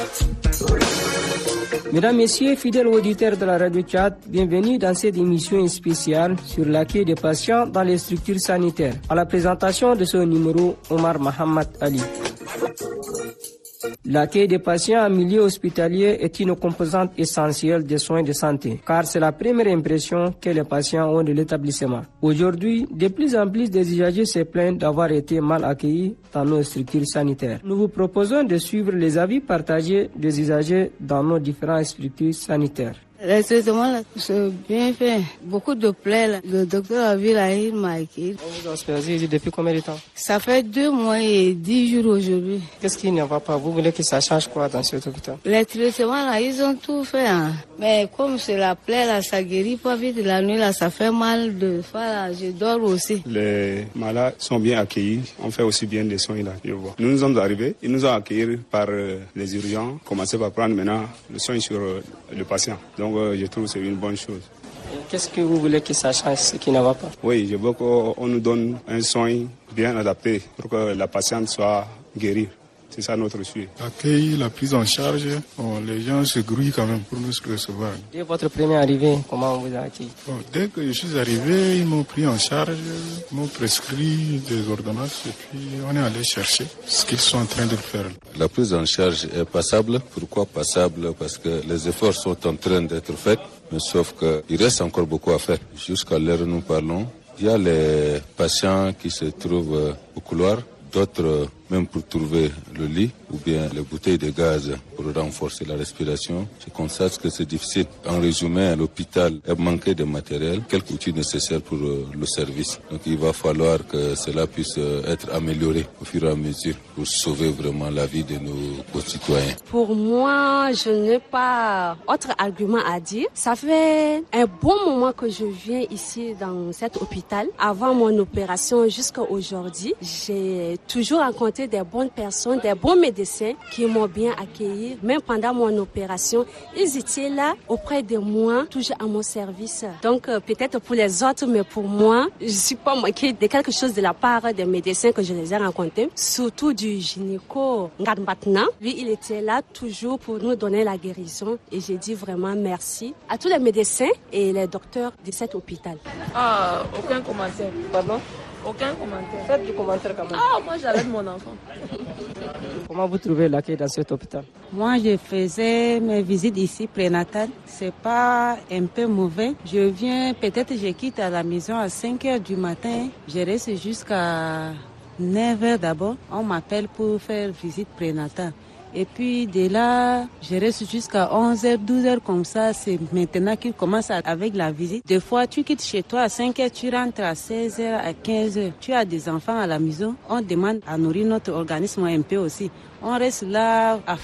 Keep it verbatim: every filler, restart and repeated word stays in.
Mesdames, Messieurs, fidèles auditeurs de la Radio Tchad, bienvenue dans cette émission spéciale sur l'accueil des patients dans les structures sanitaires. À la présentation de ce numéro, Omar Mohamed Ali. L'accueil des patients en milieu hospitalier est une composante essentielle des soins de santé, car c'est la première impression que les patients ont de l'établissement. Aujourd'hui, de plus en plus des usagers se plaignent d'avoir été mal accueillis dans nos structures sanitaires. Nous vous proposons de suivre les avis partagés des usagers dans nos différentes structures sanitaires. Les traitements, c'est bien fait. Beaucoup de plaies. Là. Le docteur a vu là, il m'a accueilli. Vous vous hospitalisez depuis combien de temps? Ça fait deux mois et dix jours aujourd'hui. Qu'est-ce qui ne va pas? Vous voulez que ça change quoi dans cet hôpital? Les traitements, là, ils ont tout fait. Hein. Mais comme c'est la plaie, là, ça guérit pas vite. La nuit, là, ça fait mal de fois. Là, je dors aussi. Les malades sont bien accueillis. On fait aussi bien des soins là, je vois. Nous nous sommes arrivés. Ils nous ont accueillis par euh, les urgences. Commencez par prendre maintenant le soin sur euh, le patient. Donc, euh, je trouve que c'est une bonne chose. Qu'est-ce que vous voulez que ça change, ce qui ne va pas? Oui, je veux qu'on nous donne un soin bien adapté pour que la patiente soit guérie. C'est ça notre souhait. L'accueil, la prise en charge, bon, les gens se grouillent quand même pour nous recevoir. Dès votre première arrivée, comment on vous a accueilli? Bon, dès que je suis arrivé, ils m'ont pris en charge, ils m'ont prescrit des ordonnances et puis on est allé chercher ce qu'ils sont en train de faire. La prise en charge est passable. Pourquoi passable? Parce que les efforts sont en train d'être faits, mais sauf qu'il reste encore beaucoup à faire. Jusqu'à l'heure où nous parlons, il y a les patients qui se trouvent au couloir, d'autres même pour trouver le lit ou bien les bouteilles de gaz pour renforcer la respiration. Je constate que c'est difficile. En résumé, l'hôpital est manqué de matériel, quelques outils nécessaires pour le service. Donc il va falloir que cela puisse être amélioré au fur et à mesure pour sauver vraiment la vie de nos concitoyens. Pour moi, je n'ai pas autre argument à dire. Ça fait un bon moment que je viens ici dans cet hôpital. Avant mon opération jusqu'à aujourd'hui, j'ai toujours rencontré des bonnes personnes, des bons médecins qui m'ont bien accueilli. Même pendant mon opération, ils étaient là auprès de moi, toujours à mon service. Donc euh, peut-être pour les autres, mais pour moi, je ne suis pas manquée de quelque chose de la part des médecins que je les ai rencontrés. Surtout du gynéco Ngadmatna. Lui, il était là toujours pour nous donner la guérison. Et j'ai dit vraiment merci à tous les médecins et les docteurs de cet hôpital. Ah, aucun commentaire. Pardon? Aucun commentaire. Faites du commentaire quand même. Ah, moi j'arrête mon enfant. Comment vous trouvez l'accueil dans cet hôpital? Moi, je faisais mes visites ici prénatales. C'est pas un peu mauvais. Je viens, peut-être je quitte à la maison à cinq heures du matin. Je reste jusqu'à neuf heures d'abord. On m'appelle pour faire visite prénatale. Et puis de là, je reste jusqu'à onze heures, douze heures comme ça. C'est maintenant qu'il commence avec la visite. Des fois, tu quittes chez toi à cinq heures, tu rentres à seize heures, à quinze heures. Tu as des enfants à la maison. On demande à nourrir notre organisme un peu aussi. On reste là à